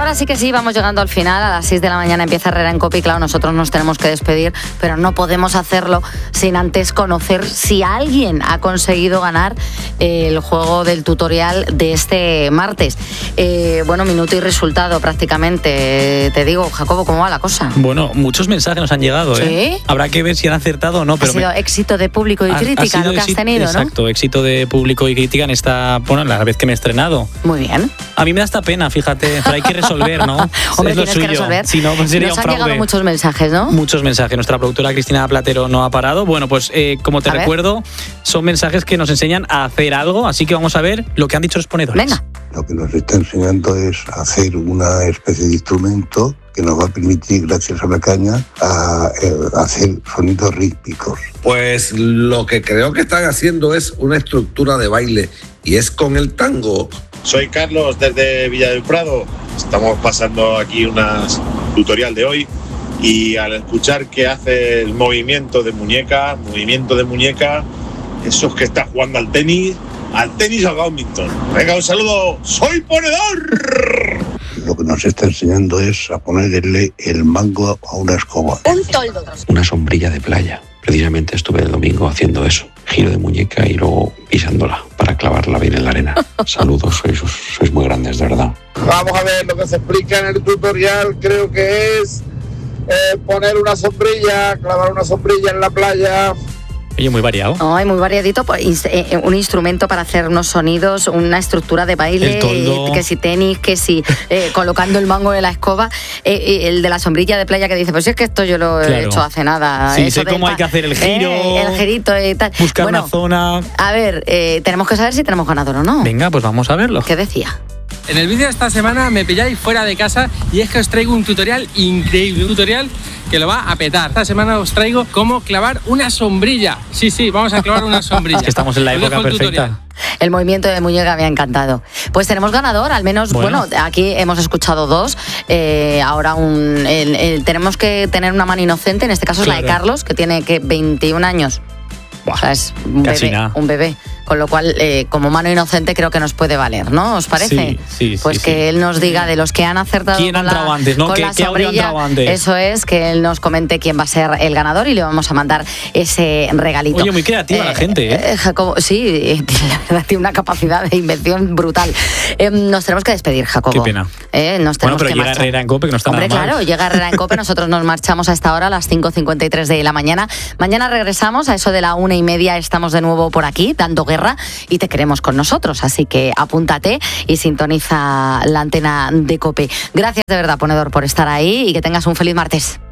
ahora sí que sí, vamos llegando al final. A las 6 de la mañana empieza Herrera en Cope y claro, nosotros nos tenemos que despedir, pero no podemos hacerlo sin antes conocer si alguien ha conseguido ganar el juego del tutorial de este martes. Bueno, minuto y resultado prácticamente. Te digo, Jacobo, ¿cómo va la cosa? Bueno, muchos mensajes nos han llegado, ¿eh? ¿Sí? Habrá que ver si han acertado o no. Pero ha sido éxito de público y crítica lo que has tenido, ¿no? Exacto, éxito de público y crítica en esta, bueno, la vez que me he estrenado. Muy bien. A mí me da esta pena, fíjate, pero hay que resolver, ¿no? Hombre, es lo tienes suyo. que resolver. Si no, pues sería nos un han fraude. llegado muchos mensajes, ¿no? Muchos mensajes. Nuestra productora Cristina Platero no ha parado. Bueno, pues como te recuerdo, son mensajes que nos enseñan a hacer algo, así que vamos a ver lo que han dicho los ponedores. Venga. Lo que nos está enseñando es hacer una especie de instrumento que nos va a permitir, gracias a la caña, a hacer sonidos rítmicos. Pues lo que creo que están haciendo es una estructura de baile y es con el tango. Soy Carlos desde Villa del Prado. Estamos pasando aquí un tutorial de hoy y al escuchar que hace el movimiento de muñeca, esos que está jugando al tenis o al badminton. Venga, un saludo, soy ponedor. Lo que nos está enseñando es a ponerle el mango a una escoba. Un toldo. Una sombrilla de playa. Precisamente estuve el domingo haciendo eso. Giro de muñeca y luego pisándola para clavarla bien en la arena. Saludos, sois muy grandes, de verdad. Vamos a ver lo que se explica en el tutorial. Creo que es poner una sombrilla, clavar una sombrilla en la playa. Oye, muy variado. Ay, muy variadito. Un instrumento para hacer unos sonidos, una estructura de baile, que si tenis, que si colocando el mango de la escoba, el de la sombrilla de playa que dice, pues es que esto yo lo he hecho hace nada. Sí, eso sé cómo hay que hacer el giro. El girito y tal. Buscar una zona. A ver, tenemos que saber si tenemos ganador o no. Venga, pues vamos a verlo. ¿Qué decía? En el vídeo de esta semana me pilláis fuera de casa y es que os traigo un tutorial increíble, un tutorial que lo va a petar. Esta semana os traigo cómo clavar una sombrilla. Sí, vamos a clavar una sombrilla. Es que estamos en la época perfecta. El movimiento de muñeca me ha encantado. Pues tenemos ganador, al menos, bueno aquí hemos escuchado dos. Ahora tenemos que tener una mano inocente, en este caso es la de Carlos, que tiene 21 años. O sea, es un bebé. Con lo cual, como mano inocente, creo que nos puede valer, ¿no? ¿Os parece? Sí. Pues que él nos diga de los que han acertado ¿Quién con ha entrado antes, no? Con la sombrilla. Eso es, que él nos comente quién va a ser el ganador y le vamos a mandar ese regalito. Oye, muy creativa la gente, ¿eh? Jacobo, sí, la verdad tiene una capacidad de invención brutal. Nos tenemos que despedir, Jacobo. Qué pena. Nos tenemos pero que llega marchar. Herrera en Cope, que no está nada mal. Claro, llega Herrera en Cope. Nosotros nos marchamos a esta hora, a las 5:53 de la mañana. Mañana regresamos, a eso de la 1:30 estamos de nuevo por aquí, dando guerra, y te queremos con nosotros, así que apúntate y sintoniza la antena de COPE. Gracias de verdad, ponedor, por estar ahí y que tengas un feliz martes.